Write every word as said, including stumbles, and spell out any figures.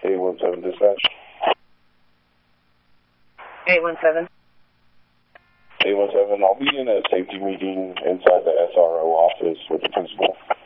eight one seven dispatch. eight one seven. eight one seven, I'll be in a safety meeting inside the S R O office with the principal.